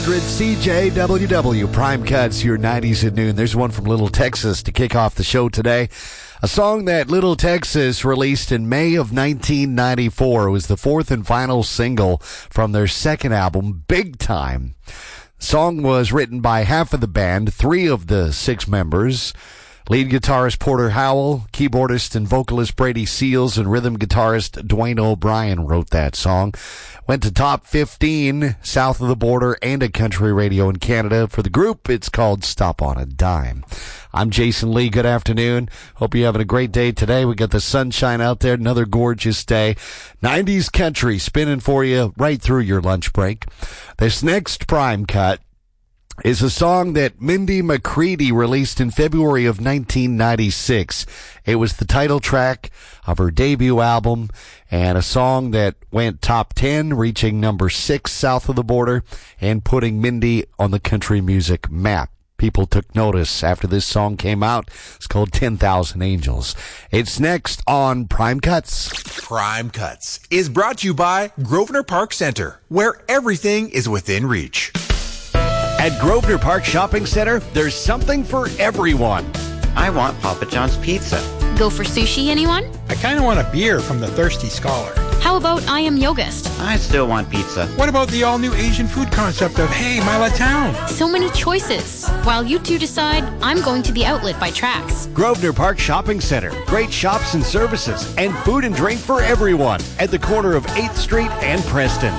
CJWW Prime Cuts, your 90s at noon. There's one from Little Texas to kick off the show today. A song that Little Texas released in May of 1994. It was the fourth and final single from their second album, Big Time. The song was written by half of the band, 3 of the 6 members. Lead guitarist Porter Howell, keyboardist and vocalist Brady Seals, and rhythm guitarist Dwayne O'Brien wrote that song. Went to top 15 south of the border and a country radio in Canada. For the group, it's called Stop on a Dime. I'm Jason Lee. Good afternoon. Hope you're having a great day today. We got the sunshine out there. Another gorgeous day. 90s country spinning for you right through your lunch break. This next Prime Cut is a song that Mindy McCready released in February of 1996. It was the title track of her debut album and a song that went top 10, reaching number 6 south of the border and putting Mindy on the country music map. People took notice after this song came out. It's called 10,000 Angels. It's next on Prime Cuts. Prime Cuts is brought to you by Grosvenor Park Center, where everything is within reach. At Grosvenor Park Shopping Center, there's something for everyone. I want Papa John's pizza. Go for sushi, anyone? I kind of want a beer from the Thirsty Scholar. How about I Am Yogist? I still want pizza. What about the all-new Asian food concept of Hey, Mila Town? So many choices. While you two decide, I'm going to the Outlet by Trax. Grosvenor Park Shopping Center. Great shops and services and food and drink for everyone at the corner of 8th Street and Preston.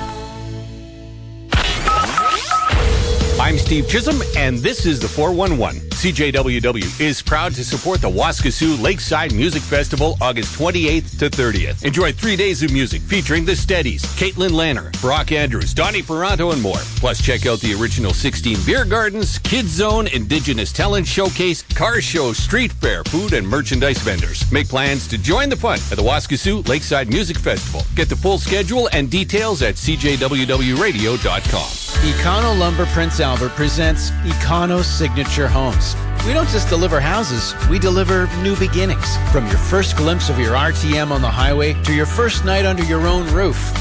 I'm Steve Chisholm, and this is the 411. CJWW is proud to support the Waskesiu Lakeside Music Festival August 28th to 30th. Enjoy 3 days of music featuring the Steadies, Caitlin Lanner, Brock Andrews, Donnie Ferranto, and more. Plus, check out the original 16 beer gardens, Kids Zone, Indigenous Talent Showcase, car show, street fair, food, and merchandise vendors. Make plans to join the fun at the Waskesiu Lakeside Music Festival. Get the full schedule and details at cjwwradio.com. Econo Lumber Prince Albert presents Econo Signature Homes. We don't just deliver houses, we deliver new beginnings. From your first glimpse of your RTM on the highway to your first night under your own roof.